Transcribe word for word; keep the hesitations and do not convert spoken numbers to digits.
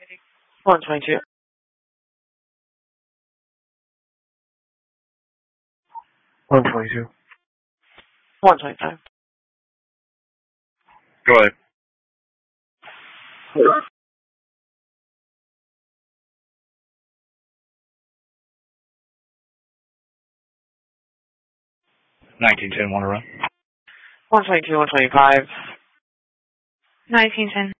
one twenty-two. one twenty-two. one twenty-five. Go ahead. nineteen ten, want to run? one twenty-two, one twenty-five. nineteen ten.